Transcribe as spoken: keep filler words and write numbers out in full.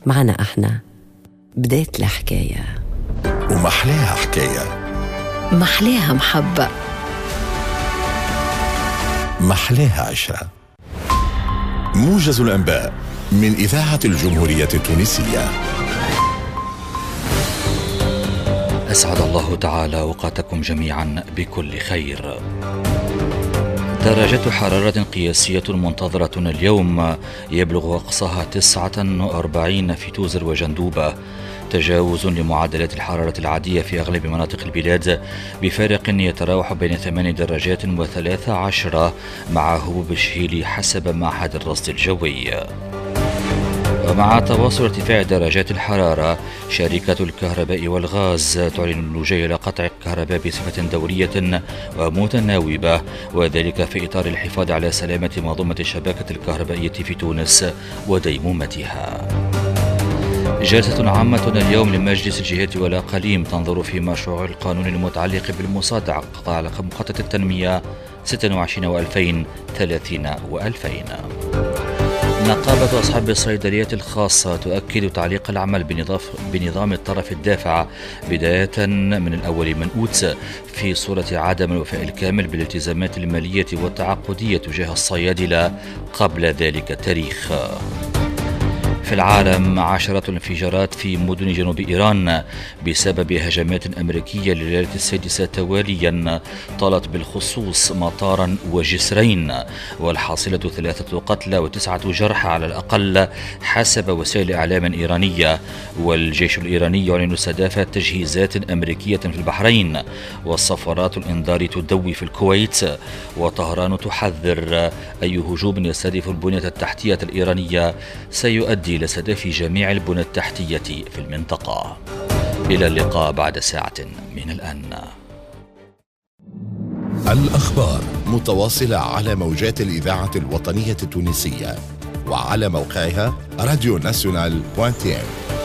معنا احنا بداية الحكاية، ومحلاها حكاية، محلاها محبة، محلاها عشرة. موجز الأنباء من إذاعة الجمهورية التونسية. أسعد الله تعالى أوقاتكم جميعا بكل خير. درجة حرارة قياسية منتظرة اليوم يبلغ أقصاها تسعة وأربعين في توزر وجندوبة، تجاوز لمعدلات الحرارة العادية في أغلب مناطق البلاد بفارق يتراوح بين ثمان درجات وثلاث عشرة مع هبوب الشهيل حسب معهد الرصد الجوي. ومع تواصل ارتفاع درجات الحرارة، شركة الكهرباء والغاز تعلن اللجوء إلى قطع الكهرباء بصفة دورية ومتناوبة، وذلك في إطار الحفاظ على سلامة منظومة الشبكة الكهربائية في تونس وديمومتها. جلسة عامة اليوم لمجلس الجهات والأقاليم تنظر في مشروع القانون المتعلق بالمصادقة على مخطط التنمية ستة وعشرين وألفين ثلاثين وألفين. نقابة أصحاب الصيدليات الخاصة تؤكد تعليق العمل بنظام الطرف الدافع بداية من الأول من أوت في صورة عدم الوفاء الكامل بالالتزامات المالية والتعاقدية تجاه الصيادلة قبل ذلك التاريخ. في العالم، عشرات الانفجارات في مدن جنوب إيران بسبب هجمات أمريكية لليلة السادسة تواليا طالت بالخصوص مطارا وجسرين، والحاصلة ثلاثة قتلى وتسعة جرحى على الأقل حسب وسائل إعلام إيرانية. والجيش الإيراني يعلن استهداف تجهيزات أمريكية في البحرين، والصفارات الإنذار تدوي في الكويت، وطهران تحذر أي هجوم يستهدف البنية التحتية الإيرانية سيؤدي إلى استهداف جميع البنى التحتية في المنطقة. إلى اللقاء بعد ساعة من الآن. الأخبار متواصلة على موجات الإذاعة الوطنية التونسية وعلى موقعها راديو ناسيونال دوت تي إم.